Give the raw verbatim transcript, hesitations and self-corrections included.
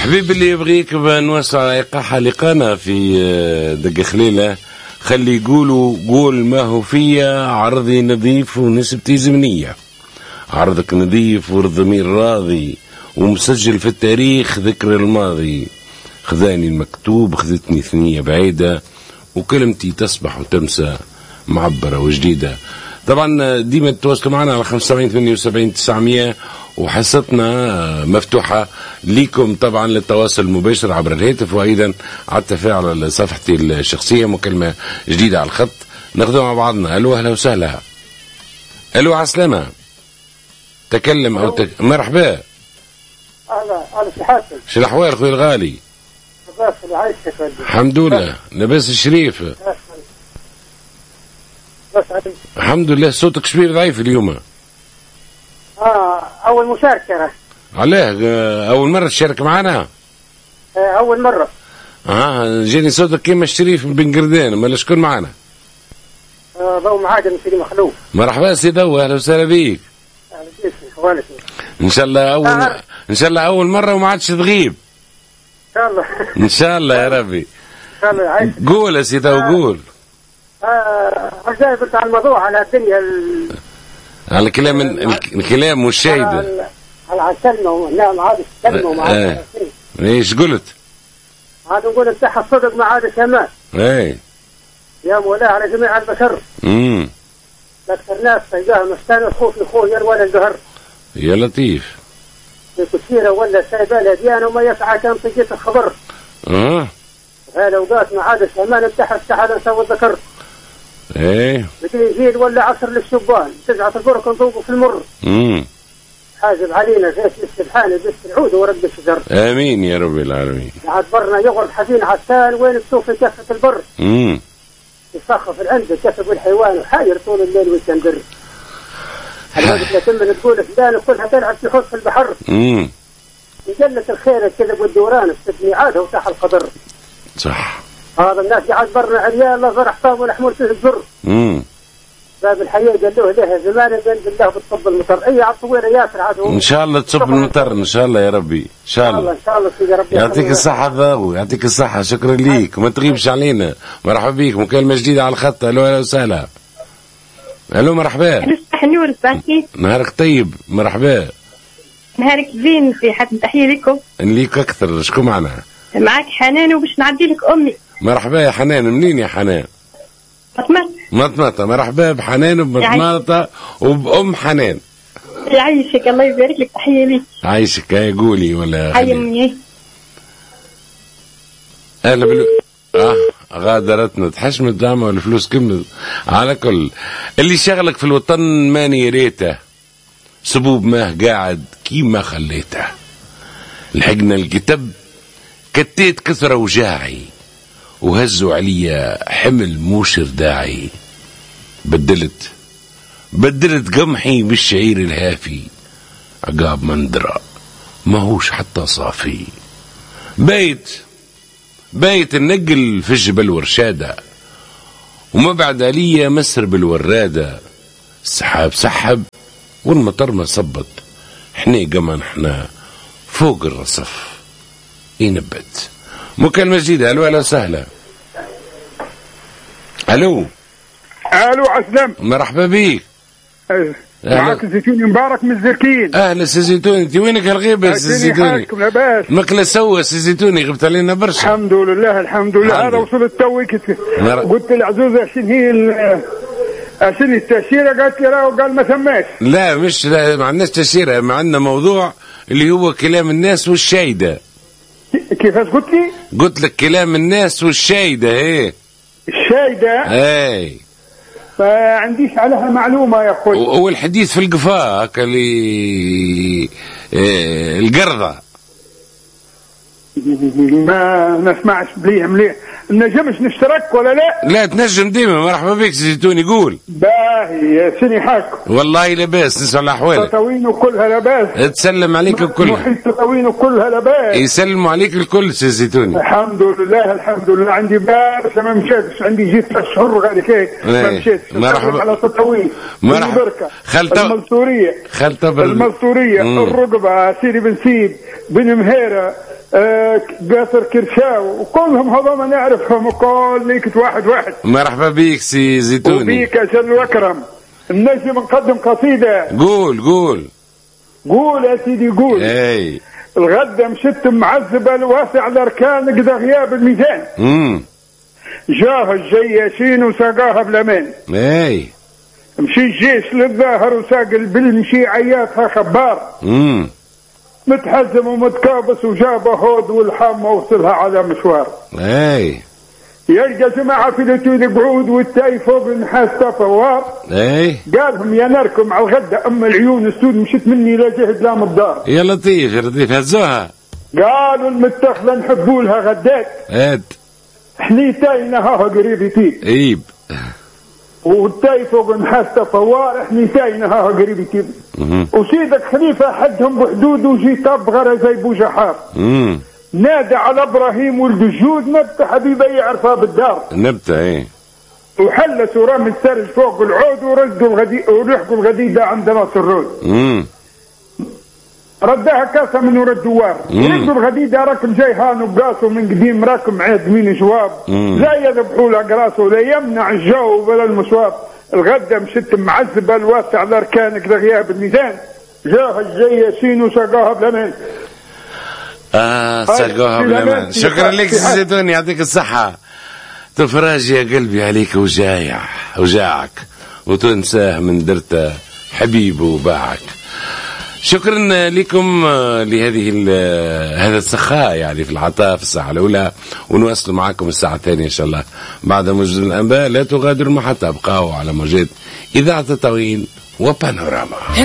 حبيبي اللي يبغيك نوسع على إيقاع لقانا في دق خليلة، خلي يقولوا قول ما هو فيا، عرضي نظيف ونسبتي زمنية، عرضك نظيف والضمير راضي ومسجل في التاريخ ذكر الماضي، خذاني المكتوب خذتني ثنية بعيدة وكلمتي تصبح وتمسى معبرة وجديدة. طبعا ديما تتواصلوا معنا على خمسة وسبعين ثمانية وسبعين تسعمية، وحصتنا مفتوحة لكم طبعا للتواصل المباشر عبر الهاتف، وأيضا على التفاعل على صفحتي الشخصية. مكالمة جديدة على الخط ناخذها مع بعضنا. ألو أهلا وسهلا. ألو عسلامة. تكلم أو تك... مرحبا. أهلا أهلا سي حاتم. شو الأحوال خوي الغالي؟ لاباس عايشك. الحمد لله. لاباس الشريف. بس الحمد لله. صوتك شوي ضعيف اليوم. اه اول مشاركه. علاه اول مره تشارك معنا؟ آه اول مره. اه جاني صوتك كيما الشريف من بن قردان. امال شكون معنا؟ آه ضو معادن سيدي مخلوف. مرحبا سي ضو، اهلا وسهلا بيك. اهلا بيك اخوانك. ان شاء الله اول آه. ان شاء الله اول مره وما عادش تغيب. ان شاء الله. ان شاء الله يا ربي. ان شاء الله يعيشك. قول يا سي ضو آه. قول. اه رجعت قلت على الموضوع على الدنيا ال... على كلام الكلام والشايده على الكلمه. نعم عاد الكلمه ومع آه. ايش قلت؟ عاد نقول انتهى الصدق مع عاد الشمال. اي يا مولاي على جميع البشر. امم اكثر ناس تلقاهم مستانس خوف يخوه يروى الزهر. يا لطيف. في كثيره ولا سايبه ديانه وما يسعى كان تجيت الخبر. اه هذا اوقات مع عاد الشمال انتهى السحابه سوى الذكر. ايه بدي يزيد ولا عصر للشبان تزعة البرك نذوقه في المر. امم حاجب علينا زيت السبحانه بس العود ورد الشجر. امين يا رب العالمين. عاد برنا يغرد حزين عسان وين تشوف كافه البر. امم يسخف العنده كسب الحيوان وحاير طول الليل ويتندر. الوقت لا تمن تقول فلان كلها تلعب في حوض في البحر. امم يجلس الخير الكذب والدوران استثني عاده وتاح القدر. صح. هذا الناس قاعد برنا عريان لا زرع طاب ولا حمول فيه الزر. امم باب الحياة قال له لها زمان بنزل الله بتصب المطر. اي على الطويله ياسر عاد ان شاء الله تصب المطر ان شاء الله يا ربي ان شاء الله. ان شاء الله سيدي ربي يعطيك الصحة ضاوي يعطيك الصحة. شكرا ليك وما تغيبش علينا. مرحبا بيك. مكالمة جديدة على الخط. الو اهلا وسهلا. الو مرحبا. نور باكي. نهارك طيب. مرحبا. نهارك زين. في حد تحية لكم. ليك اكثر. شكون معنا؟ معك حنان وباش نعدي لك امي. مرحبا يا حنان. منين يا حنان؟ مطمط. مطمطة. مرحبا بحنان وبمطمطة وبأم حنان. يعيشك الله يبارك لك. تحية ليك. عايشك. هاي قولي ولا حي امي. اهلا بال اه غادرتنا تحشمت دعمة والفلوس كملت. على كل اللي شغلك في الوطن ماني ريته سبوب ماه قاعد كيما خليته. لحقنا الكتاب كتيت كثرة وجاعي وهزوا عليا حمل موشر داعي. بدلت بدلت قمحي بالشعير الهافي عقاب مندرة ماهوش حتى صافي. بيت بيت النقل في الجبل ورشادة وما بعد عليا مسر بالورادة. السحاب سحب والمطر ما صبت حنا قمن حنا فوق الرصف ينبت. مكالمة جديدة. الو اهلا وسهلا. الو الو عسلام. مرحبا بيك. أه. معك الزيتوني مبارك من الزركين. اهلا سي زيتوني. انت وينك الغيبه يا سي زيتوني؟ لاباس. ماكله سوا سي زيتوني غبت علينا برشا. الحمد لله الحمد لله. هذا وصلت توي مر... قلت للعزوزه شنو هي شنو التاشيره؟ قالت لي راهو قال ما ثماش. لا مش لا ما عندناش تاشيره. ما عندنا موضوع اللي هو كلام الناس والشايده. كيفاش قلت لي؟ قلت لك كلام الناس والشايده. ايه الشايده. اي ما عنديش عليها معلومه يا اخوي. والحديث في القفاه هكا اللي إيه القرضه ما نسمعش مليح مليح. نجمش نشترك ولا لا؟ لا تنجم ديما. مرحبا بك زيتوني. قول. با باهي سني حاكم والله لاباس، نسأل أحوالك. تطاوين كلها لاباس. تسلم عليك الكل. محيط تطاوين كلها لاباس. يسلموا عليك الكل سي زيتوني. الحمد لله الحمد لله. عندي بارش ما مشيتش، عندي جيت أشهر غادي كيك ما مشيتش. مرحبا على تطاوين. مرحبا. خلطة المنصورية. خلطة المنصورية الرقبة سيدي بن سيد بن مهيرة آه، قاصر كرشاو وكلهم هذول نعرفهم وكل ليك واحد واحد. مرحبا بيك سي زيتوني. وبيك أجل وأكرم. النجم نقدم قصيدة. قول قول قول يا سيدي قول. اي الغدا مشت معذبة الواسع الأركان قد غياب الميزان. امم جاه الجياشين وساقاها بلمان. اي مشي الجيش للظاهر وساق البل مشي عياتها خبار. امم متحزم ومتكابس وجاب هود والحامة وصلها على مشوار. اي يلقى جماعة في الاتود قعود والتاي فوق النحاس فوار. اي قالهم يا ناركم على الغدا اما العيون السود مشت مني لا جهد لا مقدار. يا لطيف يا لطيف هزوها. قالوا المتخذة نحبوا لها غدات. اد حنيتاي نهاها قريب يتيب. ايب والتاي فوق النحاس فوار حنيتاي نهاها قريب يتيب. وسيدك خليفة حدهم بحدود وجي طب غير زي بوجحار. امم نادى على ابراهيم ولد الجود نبته حبيبه يعرفها بالدار. نبته ايه. وحلسوا رامي السرج فوق العود وردوا الغدي ولحقوا الغديده عند راس الرود. امم ردها كاسه من ورد دوار. ردوا الغديده راكم جاي هان وقاسوا من قديم راكم عاد مين جواب. لا يذبحوا لها قراسه ولا يمنع الجو ولا المصواب. الغدا مشت معذبه الواسع الاركان كذا غياب الميزان. جاه الجياشين وسقاها بلمان. آه سقوها بالأمان. شكرا لك سي زيتوني يعطيك الصحة. تفرج يا قلبي عليك وجايع وجاعك وتنساه من درته حبيبه وباعك. شكرا لكم لهذه هذا السخاء يعني في العطاء في الساعة الأولى، ونواصل معكم الساعة الثانية إن شاء الله بعد موجز الأنباء. لا تغادروا المحطة، ابقوا على موجات إذاعة تطاوين وبانوراما.